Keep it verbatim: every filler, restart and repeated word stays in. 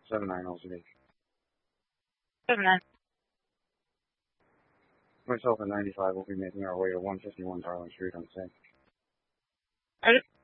seven nine L Z D. seven nine. Myself and ninety-five will be making our way to one fifty-one Darling Street on the same. Alright.